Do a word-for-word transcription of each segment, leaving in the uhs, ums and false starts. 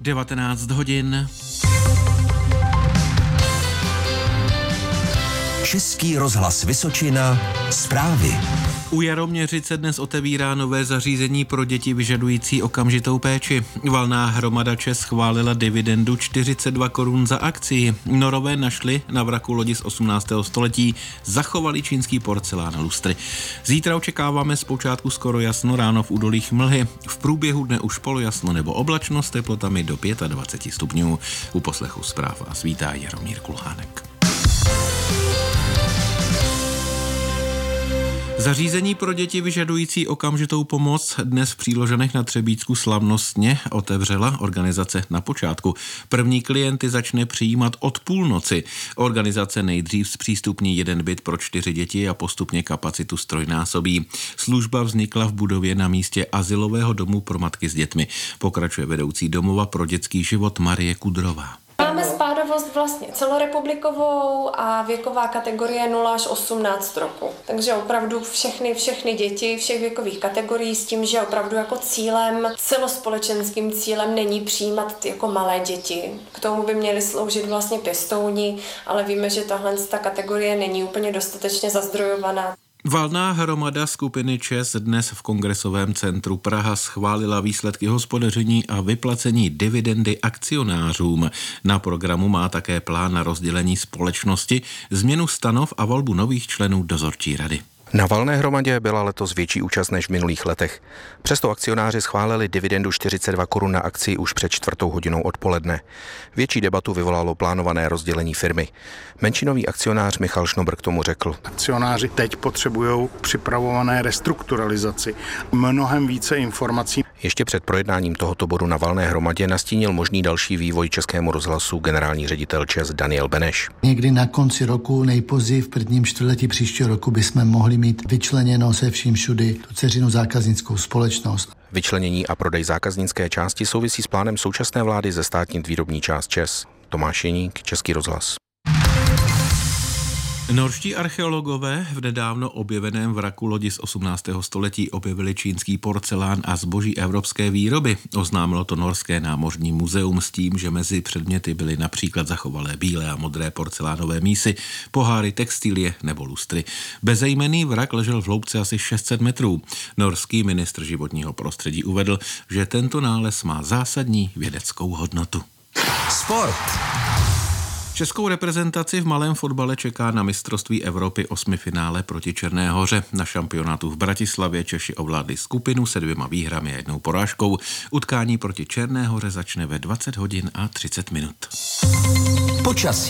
devatenáct hodin. Český rozhlas Vysočina, zprávy. U Jaroměřic se dnes otevírá nové zařízení pro děti vyžadující okamžitou péči. Valná hromada ČEZ schválila dividendu čtyřicet dva korun za akcii. Norové našli na vraku lodi z osmnáctého století zachovali čínský porcelán a lustry. Zítra očekáváme zpočátku skoro jasno, ráno v údolích mlhy. V průběhu dne už polojasno nebo oblačno s teplotami do dvacet pět stupňů. U poslechu zpráv vás vítá Jaromír Kulhánek. Zařízení pro děti vyžadující okamžitou pomoc dnes v Příložanech na Třebíčsku slavnostně otevřela organizace Na počátku. První klienty začne přijímat od půlnoci. Organizace nejdřív zpřístupní jeden byt pro čtyři děti a postupně kapacitu strojnásobí. Služba vznikla v budově na místě azylového domu pro matky s dětmi. Pokračuje vedoucí domova pro dětský život Marie Kudrová. Máme spádovost vlastně celorepublikovou a věková kategorie nula až osmnáct roku. Takže opravdu všechny, všechny děti všech věkových kategorií s tím, že opravdu jako cílem, celospolečenským cílem není přijímat jako malé děti. K tomu by měli sloužit vlastně pěstouni, ale víme, že tahle ta kategorie není úplně dostatečně zazdrojovaná. Valná hromada skupiny ČEZ dnes v Kongresovém centru Praha schválila výsledky hospodaření a vyplacení dividendy akcionářům. Na programu má také plán na rozdělení společnosti, změnu stanov a volbu nových členů dozorčí rady. Na valné hromadě byla letos větší účast než v minulých letech. Přesto akcionáři schválili dividendu čtyřicet dva korun na akcii už před čtvrtou hodinou odpoledne. Větší debatu vyvolalo plánované rozdělení firmy. Menšinový akcionář Michal Šnobr k tomu řekl: Akcionáři teď potřebují připravované restrukturalizaci, mnohem více informací. Ještě před projednáním tohoto bodu na valné hromadě nastínil možný další vývoj Českému rozhlasu generální ředitel ČEZ Daniel Beneš. Někdy na konci roku, nejpozději v prvním čtvrtletí příštího roku bychom mohli mít vyčleněno se vším všudy tu dceřinou zákaznickou společnost. Vyčlenění a prodej zákaznické části souvisí s plánem současné vlády zestátnit výrobní část ČEZ. Tomáš Jeník, Český rozhlas. Norští archeologové v nedávno objeveném vraku lodi z osmnáctého století objevili čínský porcelán a zboží evropské výroby. Oznámilo to Norské námořní muzeum s tím, že mezi předměty byly například zachovalé bílé a modré porcelánové mísy, poháry, textilie nebo lustry. Bezejmenný vrak ležel v hloubce asi šest set metrů. Norský ministr životního prostředí uvedl, že tento nález má zásadní vědeckou hodnotu. Sport. Českou reprezentaci v malém fotbale čeká na mistrovství Evropy osmifinále proti Černé Hoře. Na šampionátu v Bratislavě Češi ovládli skupinu se dvěma výhrami a jednou porážkou. Utkání proti Černé Hoře začne ve dvacet hodin a třicet minut. Počasí.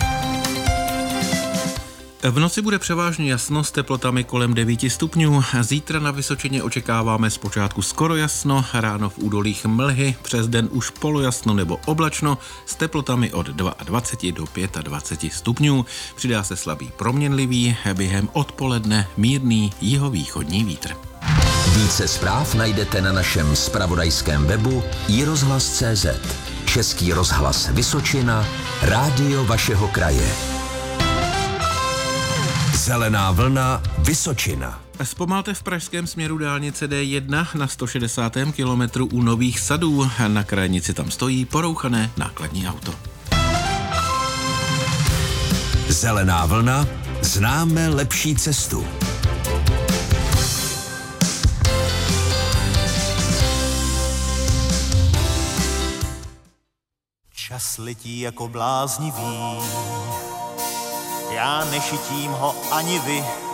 V noci bude převážně jasno s teplotami kolem devět stupňů. Zítra na Vysočině očekáváme zpočátku skoro jasno, ráno v údolích mlhy, přes den už polojasno nebo oblačno s teplotami od dvacet dva do dvacet pět stupňů. Přidá se slabý proměnlivý, během odpoledne mírný jihovýchodní vítr. Více zpráv najdete na našem zpravodajském webu i rozhlas tečka cé zet. Český rozhlas Vysočina, rádio vašeho kraje. Zelená vlna Vysočina. Zpomalte v pražském směru dálnice D jedna na sto šedesátém kilometru u Nových Sadů. Na krajnici tam stojí porouchané nákladní auto. Zelená vlna, známe lepší cestu. Čas letí jako bláznivý, já nešitím ho ani vy.